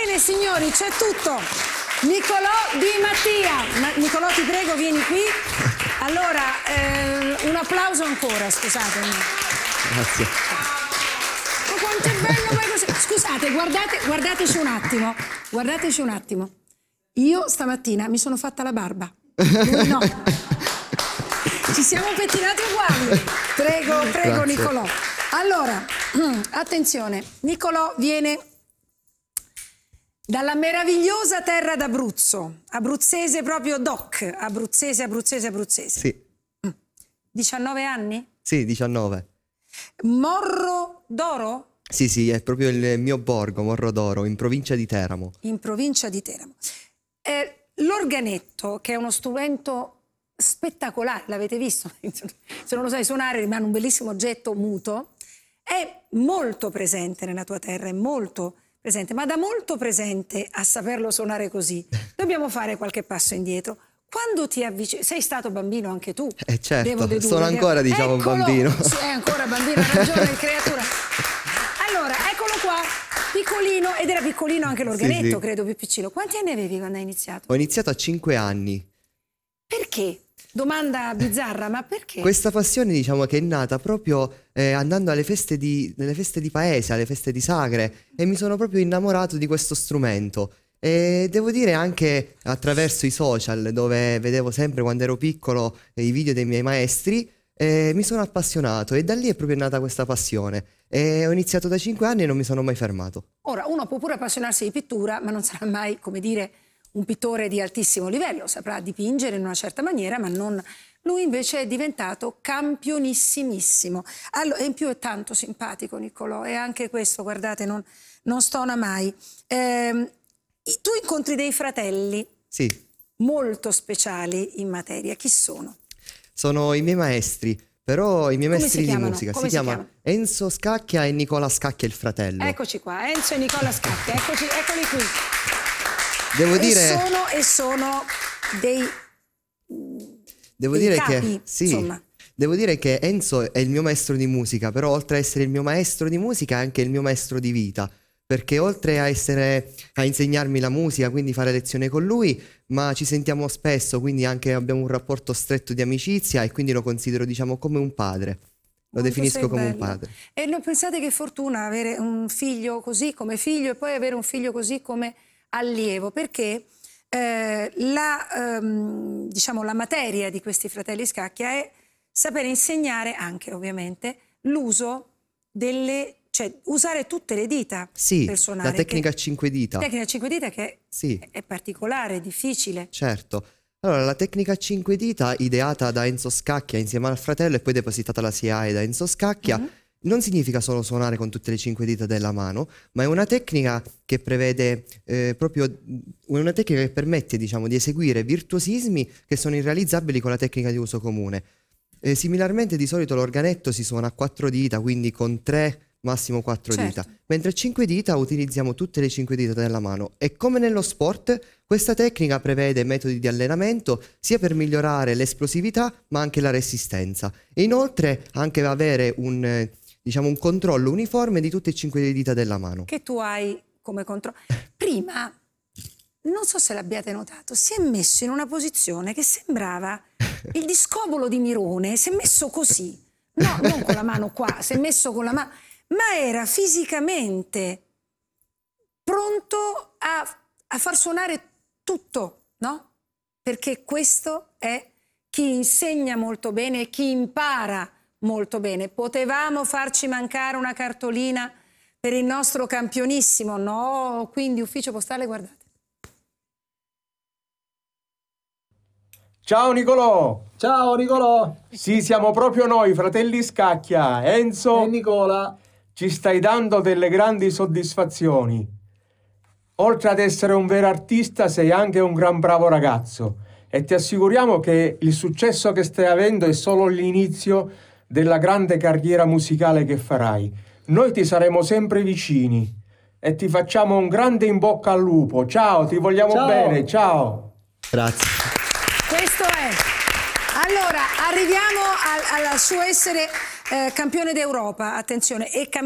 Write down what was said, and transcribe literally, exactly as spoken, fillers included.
Bene signori, c'è tutto. Nicolò Di Mattia. Ma, Nicolò, ti prego, vieni qui. Allora, eh, un applauso ancora, scusatemi. Grazie. Ma quanto è bello poi così. Scusate, guardate, guardateci un attimo. Guardateci un attimo. Io stamattina mi sono fatta la barba. Lui no. Ci siamo pettinati uguali. Prego, prego. Grazie. Nicolò. Allora, attenzione, Nicolò viene dalla meravigliosa terra d'Abruzzo, abruzzese proprio doc, abruzzese, abruzzese, abruzzese. Sì. diciannove anni? Sì, diciannove. Morro d'Oro? Sì, sì, è proprio il mio borgo, Morro d'Oro, in provincia di Teramo. In provincia di Teramo. Eh, l'organetto, che è uno strumento spettacolare, l'avete visto? Se non lo sai suonare rimane un bellissimo oggetto muto, è molto presente nella tua terra, è molto presente, ma da molto presente a saperlo suonare così, dobbiamo fare qualche passo indietro. Quando ti avvicini, sei stato bambino anche tu? Eh certo, devo dedurre, sono ancora che... diciamo Eccolo, bambino. È ancora bambino, ha ragione, creatura. Allora, eccolo qua, piccolino, ed era piccolino anche l'organetto, sì, sì. Credo più piccino. Quanti anni avevi quando hai iniziato? Ho iniziato a cinque anni. Perché? Domanda bizzarra, ma perché? Questa passione diciamo che è nata proprio eh, andando alle feste di, nelle feste di paese, alle feste di sagre, e mi sono proprio innamorato di questo strumento. E devo dire anche attraverso i social, dove vedevo sempre quando ero piccolo eh, i video dei miei maestri, eh, mi sono appassionato e da lì è proprio nata questa passione. E ho iniziato da cinque anni e non mi sono mai fermato. Ora, uno può pure appassionarsi di pittura, ma non sarà mai, come dire, un pittore di altissimo livello, saprà dipingere in una certa maniera, ma non... Lui invece è diventato campionissimissimo. Allora, e in più è tanto simpatico Nicolò, e anche questo, guardate, non, non stona mai. Ehm, tu incontri dei fratelli, sì, molto speciali in materia. Chi sono? Sono i miei maestri, però i miei Come maestri si di musica. Come si, si chiamano Enzo Scacchia e Nicola Scacchia, il fratello. Eccoci qua, Enzo e Nicola Scacchia, eccoci, eccoli qui. Devo e dire... Sono, e sono dei... Devo dei dire capi, che... Sì. Insomma. Devo dire che Enzo è il mio maestro di musica, però oltre a essere il mio maestro di musica è anche il mio maestro di vita, perché oltre a essere a insegnarmi la musica, quindi fare lezione con lui, ma ci sentiamo spesso, quindi anche abbiamo un rapporto stretto di amicizia e quindi lo considero diciamo come un padre. Lo Quanto definisco come bello. un padre. E non pensate che fortuna avere un figlio così come figlio e poi avere un figlio così come allievo, perché eh, la, ehm, diciamo, la materia di questi fratelli Scacchia è sapere insegnare anche ovviamente l'uso delle, cioè usare tutte le dita, sì, per suonare. La tecnica che, a cinque dita. La tecnica a cinque dita che sì. è particolare, difficile. Certo. Allora, la tecnica a cinque dita, ideata da Enzo Scacchia insieme al fratello e poi depositata alla S I A E da Enzo Scacchia, mm-hmm. non significa solo suonare con tutte le cinque dita della mano, ma è una tecnica che prevede eh, proprio una tecnica che permette, diciamo, di eseguire virtuosismi che sono irrealizzabili con la tecnica di uso comune. Eh, similarmente, di solito l'organetto si suona a quattro dita, quindi con tre, massimo quattro certo. dita, mentre a cinque dita utilizziamo tutte le cinque dita della mano. E come nello sport, questa tecnica prevede metodi di allenamento sia per migliorare l'esplosività ma anche la resistenza, e inoltre anche avere un... Eh, diciamo un controllo uniforme di tutte e cinque le dita della mano. Che tu hai come controllo. Prima, non so se l'abbiate notato, si è messo in una posizione che sembrava il discobolo di Mirone, si è messo così, no, non con la mano qua, si è messo con la mano, ma era fisicamente pronto a, a far suonare tutto, no? Perché questo è chi insegna molto bene e chi impara molto bene. Potevamo farci mancare una cartolina per il nostro campionissimo? No, quindi ufficio postale, guardate. Ciao Nicolò! Ciao Nicolò! Sì, siamo proprio noi, fratelli Scacchia, Enzo e Nicola. Ci stai dando delle grandi soddisfazioni. Oltre ad essere un vero artista, sei anche un gran bravo ragazzo e ti assicuriamo che il successo che stai avendo è solo l'inizio della grande carriera musicale che farai. Noi ti saremo sempre vicini e ti facciamo un grande in bocca al lupo. Ciao, ti vogliamo ciao. bene, ciao. Grazie. Questo è. Allora, arriviamo al, al suo essere eh, campione d'Europa, attenzione, e campione